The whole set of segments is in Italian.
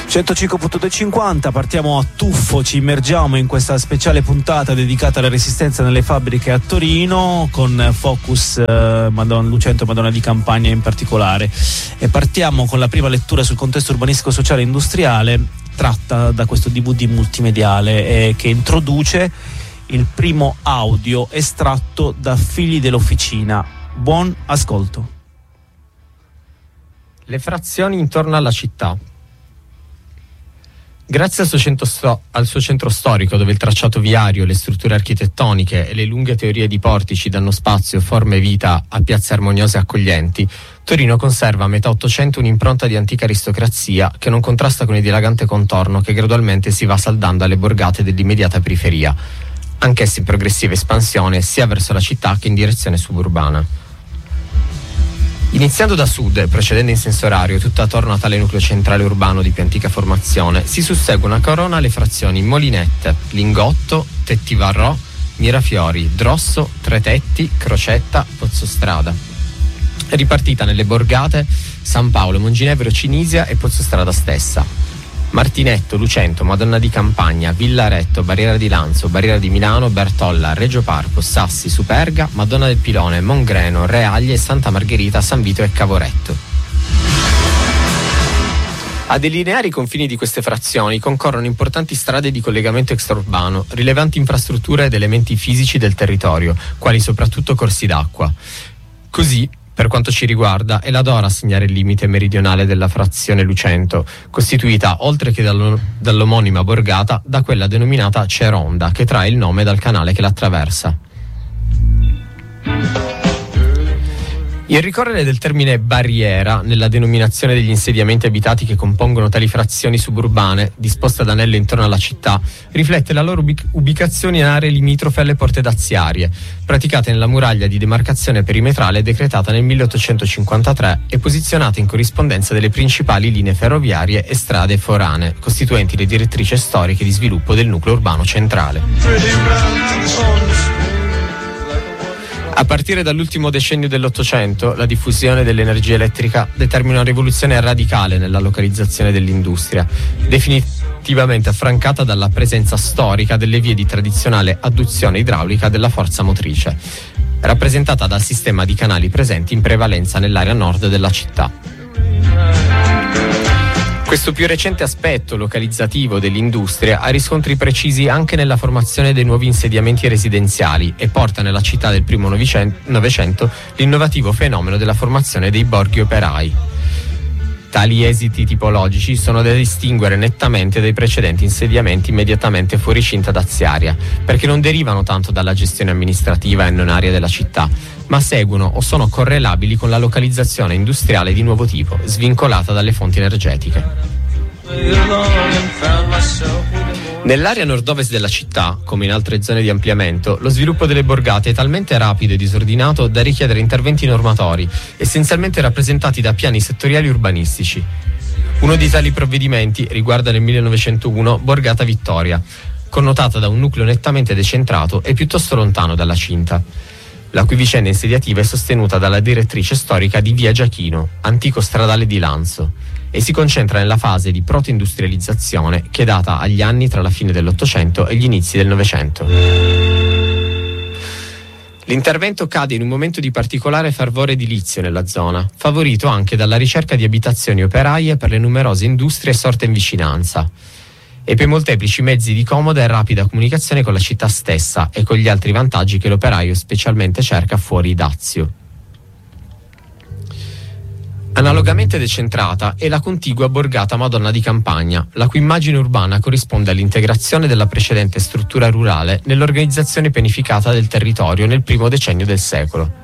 105.250, partiamo a tuffo, ci immergiamo in questa speciale puntata dedicata alla resistenza nelle fabbriche a Torino, con focus Lucento e Madonna di Campagna in particolare, e partiamo con la prima lettura sul contesto urbanistico sociale e industriale tratta da questo DVD multimediale che introduce il primo audio estratto da Figli dell'Officina. Buon ascolto. Le frazioni intorno alla città. Grazie al suo centro storico, dove il tracciato viario, le strutture architettoniche e le lunghe teorie di portici danno spazio, forma e vita a piazze armoniose e accoglienti, Torino conserva a metà Ottocento un'impronta di antica aristocrazia che non contrasta con il dilagante contorno che gradualmente si va saldando alle borgate dell'immediata periferia, anch'esse in progressiva espansione sia verso la città che in direzione suburbana. Iniziando da sud e procedendo in senso orario tutto attorno a tale nucleo centrale urbano di più antica formazione, si susseguono a corona le frazioni Molinette, Lingotto, Tettivarrò, Mirafiori, Drosso, Tretetti, Crocetta, Pozzostrada. È ripartita nelle borgate San Paolo, Monginevro, Cinisia e Pozzostrada stessa. Martinetto, Lucento, Madonna di Campagna, Villaretto, Barriera di Lanzo, Barriera di Milano, Bertolla, Reggio Parco, Sassi, Superga, Madonna del Pilone, Mongreno, Reaglie, Santa Margherita, San Vito e Cavoretto. A delineare i confini di queste frazioni concorrono importanti strade di collegamento extraurbano, rilevanti infrastrutture ed elementi fisici del territorio, quali soprattutto corsi d'acqua. Così, per quanto ci riguarda, è la Dora a segnare il limite meridionale della frazione Lucento, costituita, oltre che dall'omonima borgata, da quella denominata Ceronda, che trae il nome dal canale che l'attraversa. Il ricorrere del termine barriera nella denominazione degli insediamenti abitati che compongono tali frazioni suburbane, disposte ad anello intorno alla città, riflette la loro ubicazione in aree limitrofe alle porte daziarie, praticate nella muraglia di demarcazione perimetrale decretata nel 1853 e posizionate in corrispondenza delle principali linee ferroviarie e strade foranee, costituenti le direttrici storiche di sviluppo del nucleo urbano centrale. A partire dall'ultimo decennio dell'Ottocento, la diffusione dell'energia elettrica determina una rivoluzione radicale nella localizzazione dell'industria, definitivamente affrancata dalla presenza storica delle vie di tradizionale adduzione idraulica della forza motrice, rappresentata dal sistema di canali presenti in prevalenza nell'area nord della città. Questo più recente aspetto localizzativo dell'industria ha riscontri precisi anche nella formazione dei nuovi insediamenti residenziali e porta nella città del primo Novecento l'innovativo fenomeno della formazione dei borghi operai. Tali esiti tipologici sono da distinguere nettamente dai precedenti insediamenti immediatamente fuori cinta daziaria, perché non derivano tanto dalla gestione amministrativa e non aria della città, ma seguono o sono correlabili con la localizzazione industriale di nuovo tipo, svincolata dalle fonti energetiche. Nell'area nord-ovest della città, come in altre zone di ampliamento, lo sviluppo delle borgate è talmente rapido e disordinato da richiedere interventi normatori, essenzialmente rappresentati da piani settoriali urbanistici. Uno di tali provvedimenti riguarda nel 1901 Borgata Vittoria, connotata da un nucleo nettamente decentrato e piuttosto lontano dalla cinta, la cui vicenda insediativa è sostenuta dalla direttrice storica di Via Giachino, antico stradale di Lanzo, e si concentra nella fase di proto-industrializzazione che è data agli anni tra la fine dell'Ottocento e gli inizi del Novecento. L'intervento cade in un momento di particolare fervore edilizio nella zona, favorito anche dalla ricerca di abitazioni operaie per le numerose industrie sorte in vicinanza e per i molteplici mezzi di comoda e rapida comunicazione con la città stessa e con gli altri vantaggi che l'operaio specialmente cerca fuori Dazio. Analogamente decentrata è la contigua borgata Madonna di Campagna, la cui immagine urbana corrisponde all'integrazione della precedente struttura rurale nell'organizzazione pianificata del territorio nel primo decennio del secolo.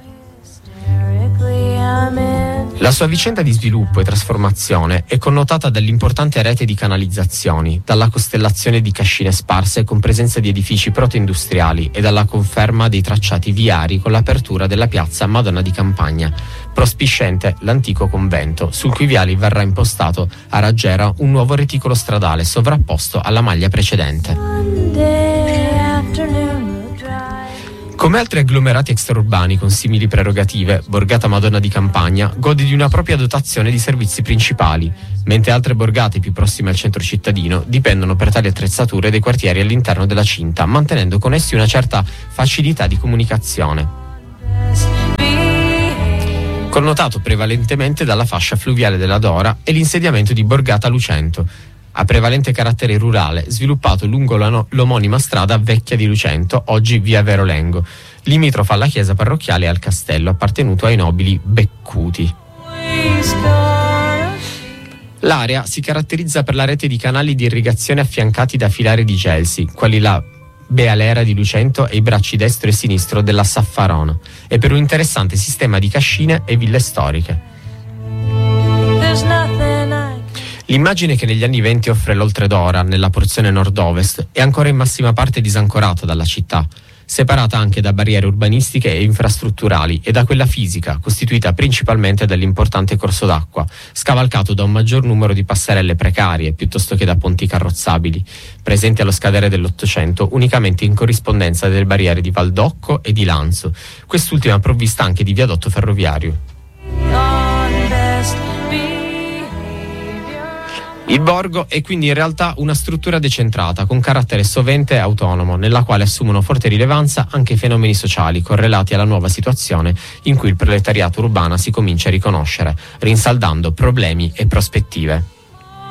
La sua vicenda di sviluppo e trasformazione è connotata dall'importante rete di canalizzazioni, dalla costellazione di cascine sparse con presenza di edifici proto-industriali e dalla conferma dei tracciati viari con l'apertura della piazza Madonna di Campagna, prospiscente l'antico convento, sul cui viali verrà impostato a raggiera un nuovo reticolo stradale sovrapposto alla maglia precedente. Come altri agglomerati extraurbani con simili prerogative, Borgata Madonna di Campagna gode di una propria dotazione di servizi principali, mentre altre borgate più prossime al centro cittadino dipendono per tali attrezzature dai quartieri all'interno della cinta, mantenendo con essi una certa facilità di comunicazione. Connotato prevalentemente dalla fascia fluviale della Dora e l'insediamento di Borgata Lucento, a prevalente carattere rurale, sviluppato lungo l'omonima strada Vecchia di Lucento, oggi via Verolengo, limitrofa alla chiesa parrocchiale e al castello appartenuto ai nobili Beccuti. L'area si caratterizza per la rete di canali di irrigazione affiancati da filari di gelsi, quali la Bealera di Lucento e i bracci destro e sinistro della Saffarona, e per un interessante sistema di cascine e ville storiche. L'immagine che negli anni '20 offre l'Oltredora, nella porzione nord-ovest, è ancora in massima parte disancorata dalla città, separata anche da barriere urbanistiche e infrastrutturali e da quella fisica, costituita principalmente dall'importante corso d'acqua, scavalcato da un maggior numero di passerelle precarie piuttosto che da ponti carrozzabili, presenti allo scadere dell'Ottocento unicamente in corrispondenza delle barriere di Valdocco e di Lanzo, quest'ultima provvista anche di viadotto ferroviario. Il borgo è quindi in realtà una struttura decentrata, con carattere sovente autonomo, nella quale assumono forte rilevanza anche i fenomeni sociali correlati alla nuova situazione in cui il proletariato urbano si comincia a riconoscere, rinsaldando problemi e prospettive.